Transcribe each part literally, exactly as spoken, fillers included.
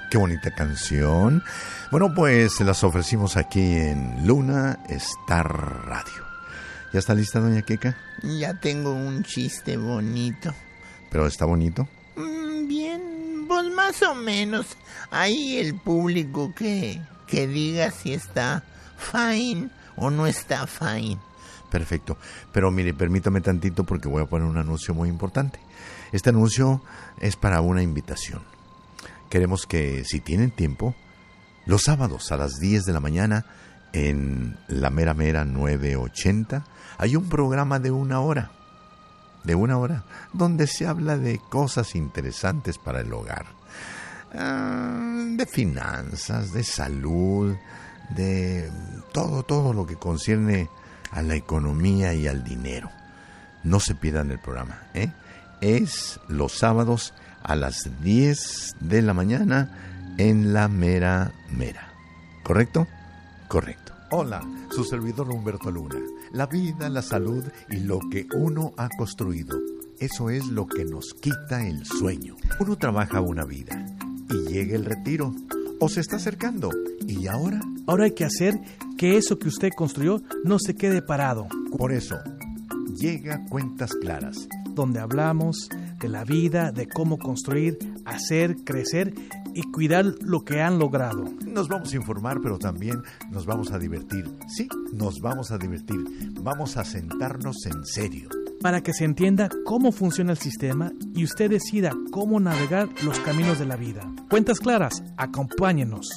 Qué bonita canción. Bueno, pues se las ofrecimos aquí en Luna Star Radio. ¿Ya está lista, doña Keka? Ya tengo un chiste bonito. ¿Pero está bonito? Mm, bien, pues más o menos. Ahí el público que, que diga si está fine o no está fine. Perfecto. Pero mire, permítame tantito porque voy a poner un anuncio muy importante. Este anuncio es para una invitación. Queremos que, si tienen tiempo, los sábados a las diez de la mañana en La Mera Mera novecientos ochenta hay un programa de una hora, de una hora, donde se habla de cosas interesantes para el hogar, ah, de finanzas, de salud, de todo, todo lo que concierne a la economía y al dinero. No se pierdan el programa, ¿eh? Es los sábados a las diez de la mañana en La Mera Mera. ¿Correcto? Correcto. Hola, su servidor Humberto Luna. La vida, la salud y lo que uno ha construido. Eso es lo que nos quita el sueño. Uno trabaja una vida y llega el retiro o se está acercando. ¿Y ahora? Ahora hay que hacer que eso que usted construyó no se quede parado. Por eso, llega Cuentas Claras, donde hablamos de la vida, de cómo construir, hacer, crecer y cuidar lo que han logrado. Nos vamos a informar, pero también nos vamos a divertir. Sí, nos vamos a divertir. Vamos a sentarnos en serio. Para que se entienda cómo funciona el sistema y usted decida cómo navegar los caminos de la vida. Cuentas Claras, acompáñenos.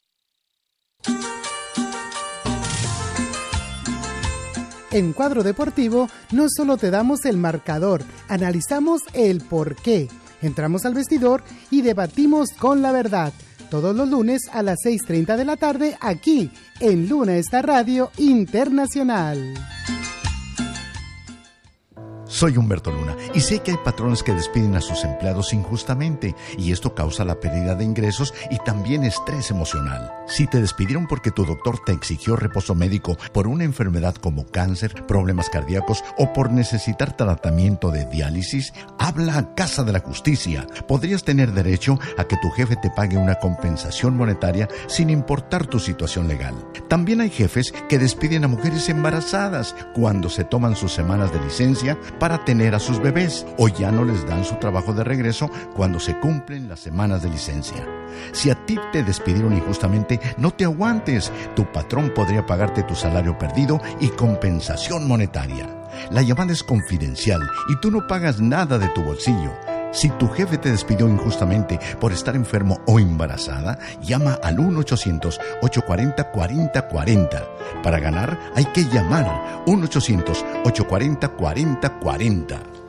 En Cuadro Deportivo no solo te damos el marcador, analizamos el porqué. Entramos al vestidor y debatimos con la verdad. Todos los lunes a las seis treinta de la tarde aquí en Luna Star Radio Internacional. Soy Humberto Luna y sé que hay patrones que despiden a sus empleados injustamente y esto causa la pérdida de ingresos y también estrés emocional. Si te despidieron porque tu doctor te exigió reposo médico por una enfermedad como cáncer, problemas cardíacos o por necesitar tratamiento de diálisis, habla a Casa de la Justicia. Podrías tener derecho a que tu jefe te pague una compensación monetaria sin importar tu situación legal. También hay jefes que despiden a mujeres embarazadas cuando se toman sus semanas de licencia para tener a sus bebés o ya no les dan su trabajo de regreso cuando se cumplen las semanas de licencia. Si a ti te despidieron injustamente, no te aguantes. Tu patrón podría pagarte tu salario perdido y compensación monetaria. La llamada es confidencial y tú no pagas nada de tu bolsillo. Si tu jefe te despidió injustamente por estar enfermo o embarazada, llama al uno ochocientos, ochocientos cuarenta, cuarenta cuarenta. Para ganar hay que llamar uno ochocientos, ochocientos cuarenta, cuarenta cuarenta.